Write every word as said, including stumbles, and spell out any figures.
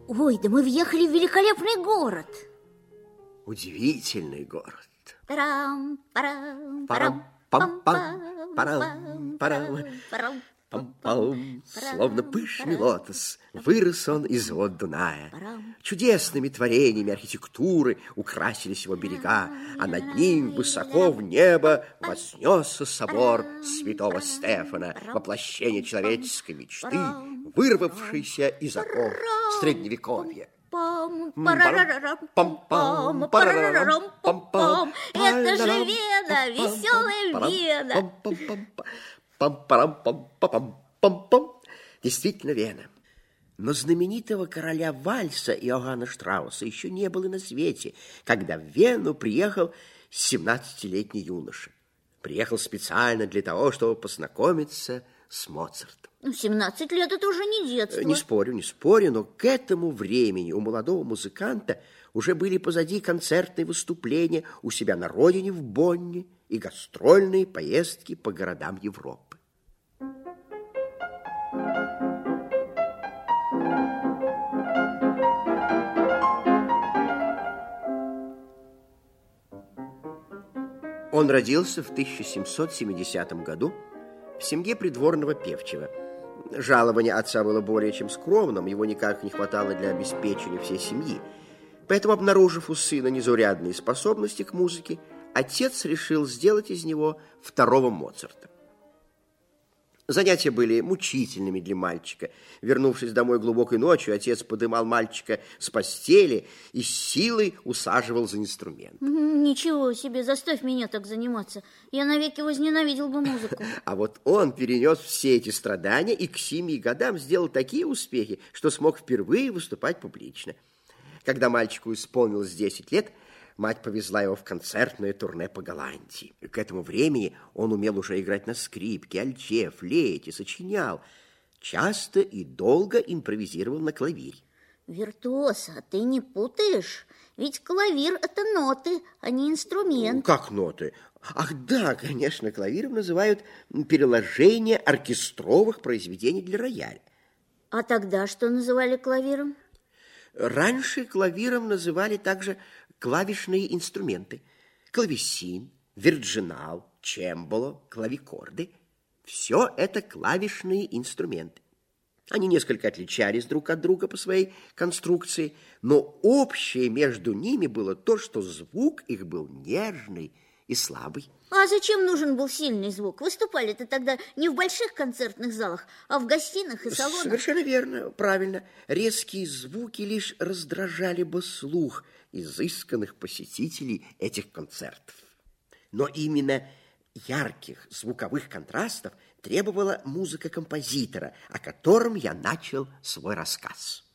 Ой, да мы въехали в великолепный город. Удивительный город. Парам, парам, парам, пам, пам, парам, парам, парам, пам, пам. Словно пышный лотос вырос он из вод Дуная. Чудесными творениями архитектуры украсились его берега, а над ним высоко в небо вознесся собор святого Стефана, воплощение человеческой мечты, вырвавшейся из оков Средневековья. Пам-пам-парарарам-пам-пам. Это же Вена, веселая Вена. Пам-парам-пам-пам-пам-пам. Действительно Вена. Но знаменитого короля вальса Иоганна Штрауса еще не было на свете, когда в Вену приехал семнадцатилетний юноша. Приехал специально для того, чтобы познакомиться с Моцартом. семнадцать лет – это уже не детство. Не спорю, не спорю, но к этому времени у молодого музыканта уже были позади концертные выступления у себя на родине в Бонне и гастрольные поездки по городам Европы. Он родился в тысяча семьсот семидесятом году в семье придворного певчего. Жалование отца было более чем скромным, его никак не хватало для обеспечения всей семьи. Поэтому, обнаружив у сына незаурядные способности к музыке, отец решил сделать из него второго Моцарта. Занятия были мучительными для мальчика. Вернувшись домой глубокой ночью, отец подымал мальчика с постели и с силой усаживал за инструмент. Ничего себе, заставь меня так заниматься. Я навеки возненавидел бы музыку. А вот он перенес все эти страдания и к семи годам сделал такие успехи, что смог впервые выступать публично. Когда мальчику исполнилось десять лет, мать повезла его в концертное турне по Голландии. К этому времени он умел уже играть на скрипке, альте, флейте, сочинял. Часто и долго импровизировал на клавире. Виртуоз, а ты не путаешь? Ведь клавир – это ноты, а не инструмент. Как ноты? Ах да, конечно, клавиром называют переложение оркестровых произведений для рояля. А тогда что называли клавиром? Раньше клавиром называли также клавишные инструменты. Клавесин, вирджинал, чембало, клавикорды. Все это клавишные инструменты. Они несколько отличались друг от друга по своей конструкции, но общее между ними было то, что звук их был нежный и слабый. А зачем нужен был сильный звук? Выступали-то тогда не в больших концертных залах, а в гостиных и салонах. Совершенно верно, правильно. Резкие звуки лишь раздражали бы слух изысканных посетителей этих концертов. Но именно ярких звуковых контрастов требовала музыка композитора, о котором я начал свой рассказ.